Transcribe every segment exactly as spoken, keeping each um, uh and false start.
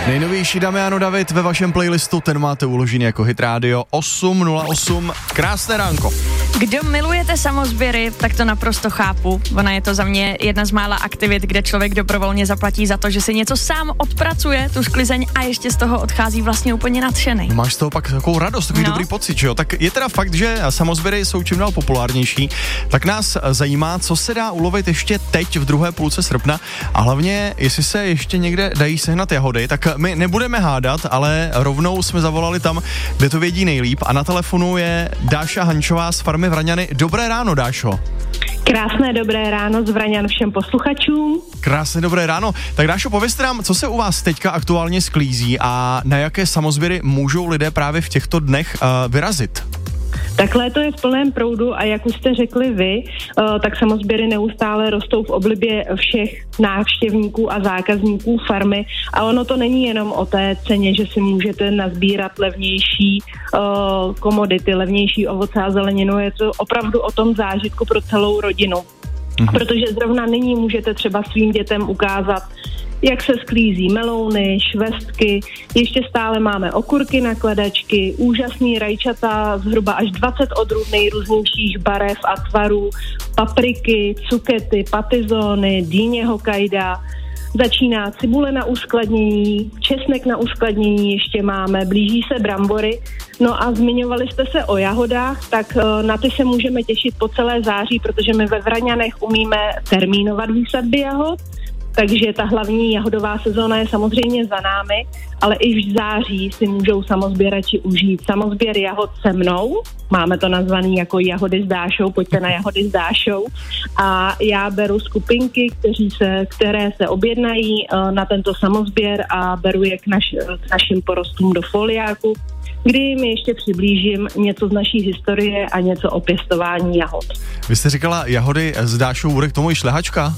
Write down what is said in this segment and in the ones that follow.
Nejnovější Damiano David ve vašem playlistu, ten máte uložený jako Hit Radio osm nula osm. Krásné ránko. Kdo milujete samozběry, tak to naprosto chápu. Ona je to za mě jedna z mála aktivit, kde člověk dobrovolně zaplatí za to, že si něco sám odpracuje, tu sklizeň, a ještě z toho odchází vlastně úplně nadšený. No, máš z toho pak takovou radost, takový no. dobrý pocit, že jo? Tak je teda fakt, že samozběry jsou čím dál populárnější, tak nás zajímá, co se dá ulovit ještě teď v druhé půlce srpna a hlavně, jestli se ještě někde dají sehnat jahody, tak my nebudeme hádat, ale rovnou jsme zavolali tam, kde to vědí nejlíp, a na telefonu je Dáša Hančová z farmy Vraňany. Dobré ráno, Dášo. Krásné dobré ráno z Vraňan všem posluchačům. Krásné dobré ráno. Tak Dášo, povězte nám, co se u vás teďka aktuálně sklízí a na jaké samozběry můžou lidé právě v těchto dnech uh, vyrazit? Takhle to je v plném proudu a jak už jste řekli vy, tak samozběry neustále rostou v oblibě všech návštěvníků a zákazníků farmy, a ono to není jenom o té ceně, že si můžete nazbírat levnější uh, komodity, levnější ovoce a zeleninu, je to opravdu o tom zážitku pro celou rodinu. Mhm. Protože zrovna nyní můžete třeba svým dětem ukázat, jak se sklízí melouny, švestky, ještě stále máme okurky na kledačky, úžasný rajčata, zhruba až dvacet odrůd nejrůznějších barev a tvarů, papriky, cukety, patizóny, dýně hokkaida, začíná cibule na uskladnění, česnek na uskladnění ještě máme, blíží se brambory. No a zmiňovali jste se o jahodách, tak na ty se můžeme těšit po celé září, protože my ve Vraňanech umíme termínovat výsadby jahod. Takže ta hlavní jahodová sezóna je samozřejmě za námi, ale i v září si můžou samozběrači užít samozběr jahod se mnou. Máme to nazvaný jako Jahody s Dášou, pojďte na Jahody s Dášou. A já beru skupinky, kteří se, které se objednají na tento samozběr a beru je k, naš, k našim porostům do foliáku, kdy mi ještě přiblížím něco z naší historie a něco o pěstování jahod. Vy jste říkala Jahody s Dášou, bude k tomu i šlehačka?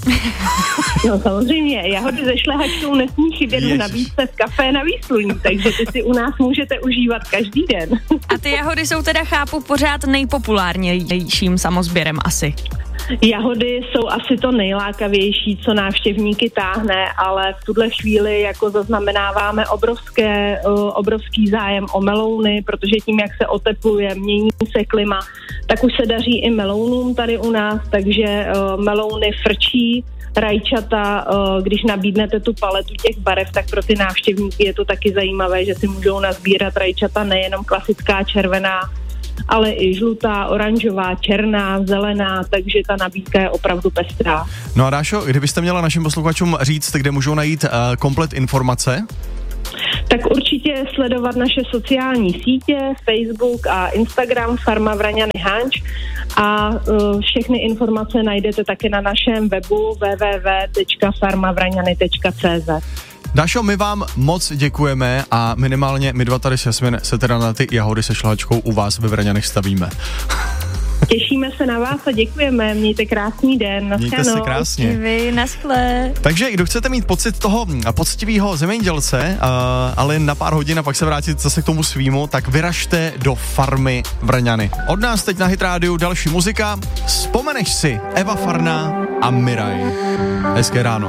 No samozřejmě, jahody se šlehačkou nesmí chybět v nabídce v kafé na Výsluní, takže ty si u nás můžete užívat každý den. A ty jahody jsou teda, chápu, pořád nejpopulárnějším samozběrem asi. Jahody jsou asi to nejlákavější, co návštěvníky táhne, ale v tuhle chvíli jako zaznamenáváme obrovské, obrovský zájem o melouny, protože tím, jak se otepluje, mění se klima, tak už se daří i melounům tady u nás, takže melouny frčí, rajčata, když nabídnete tu paletu těch barev, tak pro ty návštěvníky je to taky zajímavé, že si můžou nazbírat rajčata nejenom klasická červená, ale i žlutá, oranžová, černá, zelená, takže ta nabídka je opravdu pestrá. No a Dášo, kdybyste měla našim posluchačům říct, kde můžou najít uh, komplet informace? Tak určitě sledovat naše sociální sítě, Facebook a Instagram Farma Vraňany Hanč, a uh, všechny informace najdete také na našem webu w w w tečka farma vraňany tečka c z. Dášo, my vám moc děkujeme a minimálně my dva tady s Jasmin se teda na ty jahody se šlehačkou u vás ve Vraňanech stavíme. Těšíme se na vás a děkujeme. Mějte krásný den. Naschledanou. Mějte se krásně. Vy, naschle. Takže kdo chcete mít pocit toho poctivého zemědělce, uh, ale na pár hodin a pak se vrátit zase k tomu svýmu, tak vyražte do farmy Vraňany. Od nás teď na Hit Rádiu další muzika. Vzpomeneš si Eva Farná a Miraj. Hezké ráno.